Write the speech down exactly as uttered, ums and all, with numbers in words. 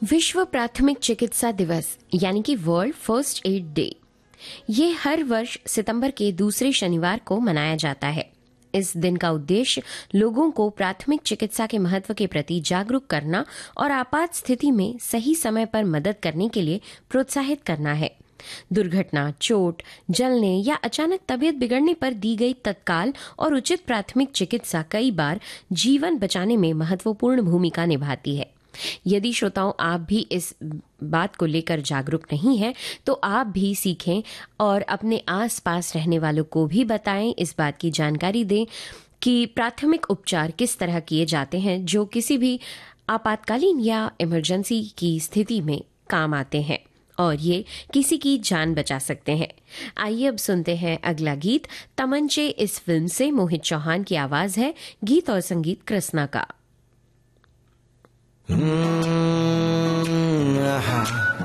विश्व प्राथमिक चिकित्सा दिवस यानी कि वर्ल्ड फर्स्ट एड डे ये हर वर्ष सितंबर के दूसरे शनिवार को मनाया जाता है। इस दिन का उद्देश्य लोगों को प्राथमिक चिकित्सा के महत्व के प्रति जागरूक करना और आपात स्थिति में सही समय पर मदद करने के लिए प्रोत्साहित करना है। दुर्घटना, चोट, जलने या अचानक तबीयत बिगड़ने पर दी गई तत्काल और उचित प्राथमिक चिकित्सा कई बार जीवन बचाने में महत्वपूर्ण भूमिका निभाती है। यदि श्रोताओं आप भी इस बात को लेकर जागरूक नहीं हैं, तो आप भी सीखें और अपने आसपास रहने वालों को भी बताएं, इस बात की जानकारी दें कि प्राथमिक उपचार किस तरह किए जाते हैं जो किसी भी आपातकालीन या इमरजेंसी की स्थिति में काम आते हैं और ये किसी की जान बचा सकते हैं। आइए अब सुनते हैं अगला गीत। तमंचे इस फिल्म से मोहित चौहान की आवाज है, गीत और संगीत कृष्णा का। Mm-hmm.